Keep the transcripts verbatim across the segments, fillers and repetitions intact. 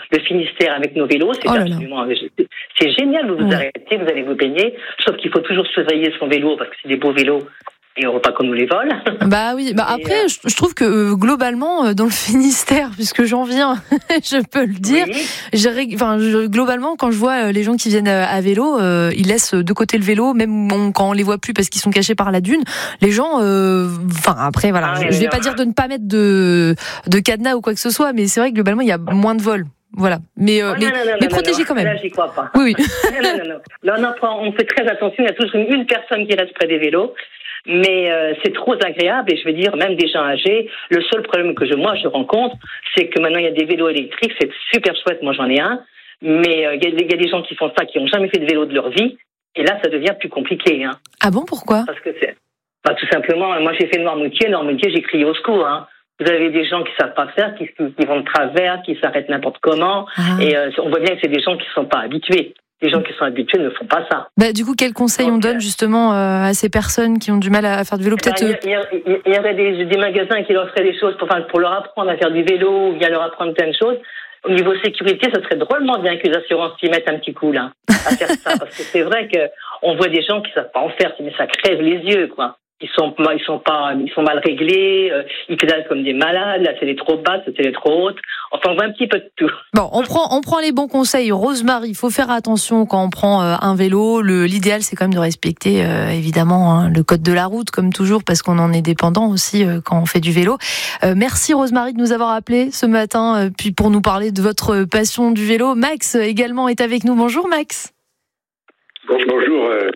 le Finistère avec nos vélos. C'est, oh absolument, c'est génial. Vous vous ouais. arrêtez, vous allez vous baigner. Sauf qu'il faut toujours surveiller son vélo parce que c'est des beaux vélos. Et on ne veut pas qu'on nous les vole. Bah oui, bah après, euh... je, je trouve que euh, globalement, euh, dans le Finistère, puisque j'en viens, je peux le dire, oui. j'ai, enfin, je, globalement, quand je vois euh, les gens qui viennent euh, à vélo, euh, ils laissent de côté le vélo, même on, quand on les voit plus parce qu'ils sont cachés par la dune. Les gens, enfin, euh, après, voilà, ah, je, je vais pas dire de ne pas mettre de, de cadenas ou quoi que ce soit, mais c'est vrai que globalement, il y a moins de vols. Voilà, mais, euh, oh, mais, non, non, non, mais non, protégés non, quand même. Là, j'y crois pas. Oui, oui. non, non, non, non. Là, on, apprend, on fait très attention. Il y a toujours une, une personne qui reste près des vélos. Mais euh, c'est trop agréable et je veux dire, même des gens âgés, le seul problème que je, moi je rencontre, c'est que maintenant il y a des vélos électriques, c'est super chouette, moi j'en ai un, mais il euh, y, y a des gens qui font ça, qui n'ont jamais fait de vélo de leur vie, et là ça devient plus compliqué. Hein. Ah bon, pourquoi ? Parce que c'est, bah, tout simplement, moi j'ai fait Noirmoutier, Noirmoutier j'ai crié au secours. Hein. Vous avez des gens qui savent pas faire, qui, qui vont de travers, qui s'arrêtent n'importe comment, ah. et euh, on voit bien que c'est des gens qui sont pas habitués. Les gens qui sont habitués ne font pas ça. Bah, du coup, quel conseil Donc, on donne justement euh, à ces personnes qui ont du mal à faire du vélo peut-être bah, Il y, y, y, y aurait des, des magasins qui leur feraient des choses pour, enfin, pour leur apprendre à faire du vélo ou bien leur apprendre plein de choses. Au niveau sécurité, ça serait drôlement bien que les assurances s'y mettent un petit coup là, à faire ça. Parce que c'est vrai qu'on voit des gens qui ne savent pas en faire, mais ça crève les yeux, quoi. Ils sont, ils sont pas, ils sont mal réglés, euh, ils pédalent comme des malades, là c'est les trop basses, c'est les trop hautes. Enfin, on voit un petit peu de tout. Bon, on prend, on prend les bons conseils. Rosemary, il faut faire attention quand on prend euh, un vélo. Le, l'idéal, c'est quand même de respecter, euh, évidemment, hein, le code de la route, comme toujours, parce qu'on en est dépendant aussi euh, quand on fait du vélo. Euh, merci Rosemary de nous avoir appelé ce matin, euh, puis pour nous parler de votre passion du vélo. Max également est avec nous. Bonjour Max. Bon, bonjour. Euh...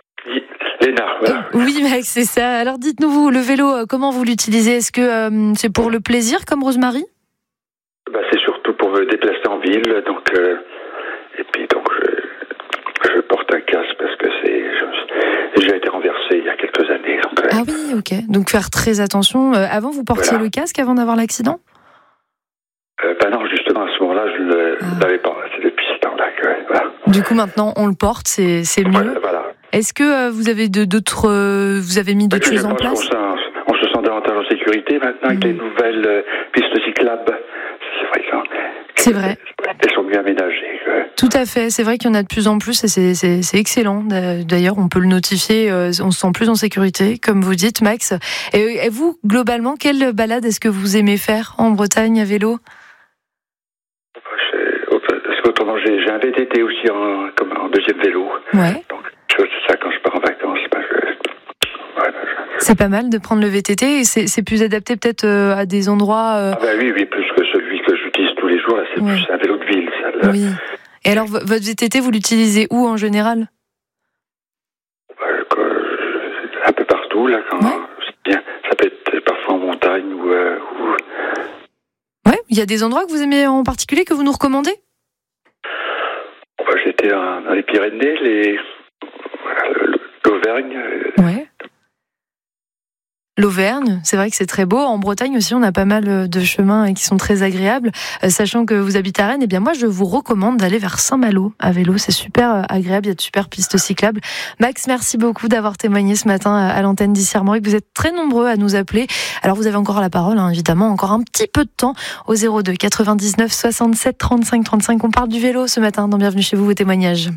Léna, voilà. Oui, Max, c'est ça. Alors, dites-nous, vous, le vélo, comment vous l'utilisez ? Est-ce que euh, c'est pour le plaisir, comme Rosemary ? Bah, c'est surtout pour me déplacer en ville, donc euh, et puis donc je, je porte un casque parce que c'est je, j'ai été renversé il y a quelques années. Donc, euh, ah oui, ok. Donc faire très attention. Euh, avant, vous portiez voilà. le casque avant d'avoir l'accident ? euh, Bah non, justement à ce moment-là, je ne ah. l'avais pas. C'est depuis ce temps-là que voilà. Du coup, maintenant, on le porte, c'est c'est mieux. Voilà. voilà. Est-ce que euh, vous avez de, d'autres, euh, vous avez mis d'autres choses en place ? On, on se sent davantage en sécurité maintenant avec mmh. les nouvelles euh, pistes cyclables. C'est vrai ça. C'est vrai. Elles sont bien aménagées. Euh. Tout à fait. C'est vrai qu'il y en a de plus en plus et c'est, c'est, c'est excellent. D'ailleurs, on peut le notifier. Euh, on se sent plus en sécurité, comme vous dites, Max. Et, et vous, globalement, quelle balade est-ce que vous aimez faire en Bretagne à vélo ? Parce qu'autrement, j'ai, j'ai un V T T aussi en, comme en deuxième vélo. Ouais. Donc, c'est ça quand je pars en vacances. Parce que, voilà, je... C'est pas mal de prendre le V T T et c'est, c'est plus adapté peut-être euh, à des endroits. Euh... Ah bah oui, oui, plus que celui que j'utilise tous les jours. Là, c'est ouais. plus un vélo de ville. Ça, là. Oui. Et alors, v- votre V T T, vous l'utilisez où en général ? bah, quand, euh, Un peu partout là. Quand ouais. c'est bien. Ça peut être parfois en montagne ou. Euh, ou... Ouais. Il y a des endroits que vous aimez en particulier que vous nous recommandez ? bah, J'étais dans, dans les Pyrénées, les. L'Auvergne. Ouais. L'Auvergne, c'est vrai que c'est très beau. En Bretagne aussi, on a pas mal de chemins qui sont très agréables. Euh, sachant que vous habitez à Rennes, eh bien moi, je vous recommande d'aller vers Saint-Malo à vélo. C'est super agréable, il y a de super pistes cyclables. Max, merci beaucoup d'avoir témoigné ce matin à l'antenne d'Ici Armorique. Vous êtes très nombreux à nous appeler. Alors, vous avez encore la parole, hein, évidemment, encore un petit peu de temps au zéro deux quatre-vingt-dix-neuf soixante-sept trente-cinq trente-cinq. On parle du vélo ce matin dans Bienvenue chez vous, vos témoignages.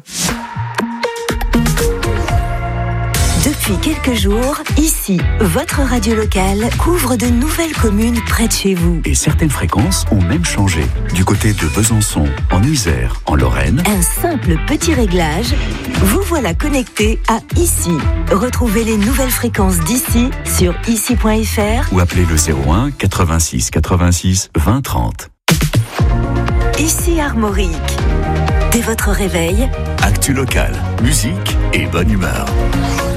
Depuis quelques jours, ici, votre radio locale couvre de nouvelles communes près de chez vous. Et certaines fréquences ont même changé. Du côté de Besançon, en Isère, en Lorraine. Un simple petit réglage, vous voilà connecté à Ici. Retrouvez les nouvelles fréquences d'ici sur ici point f r ou appelez le zéro un quatre-vingt-six quatre-vingt-six vingt trente. Ici Armorique. Dès votre réveil, actu locale, musique et bonne humeur.